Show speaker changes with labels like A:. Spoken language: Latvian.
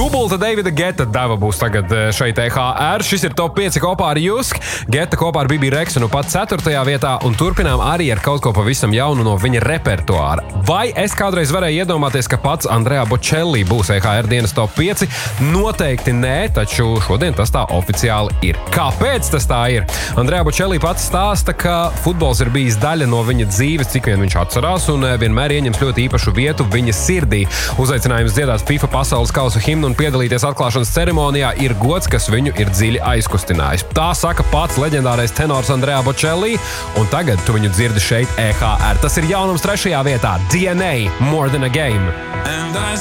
A: Dubulta Davida Geta deva būs tagad šeit EHR. Šis ir top 5 kopā ar Jusk. Geta kopā ar Bibi Reksu nu pat 4. vietā un turpinām arī ar kaut ko pavisam jaunu no viņa repertuāra. Vai es kādreiz varēju iedomāties, ka pats Andrea Bocelli būs EHR dienas top 5? Noteikti nē, taču šodien tas tā oficiāli ir. Kāpēc tas tā ir? Andrea Bocelli pats stāsta, ka futbols ir bijis daļa no viņa dzīves, cik vien viņš atcerās, un vienmēr ieņems ļoti īpašu vietu viņa sirdī. Uzaicinājums dziedāt FIFA pasaules kausa himnu un piedalīties atklāšanas ceremonijā ir gods, kas viņu ir dziļi aizkustinājis. Tā saka pats leģendārais tenors Andrea Bocelli, un tagad tu viņu dzirdi šeit EHR. Tas ir jaunums 3. vietā. DNA, More Than A Game.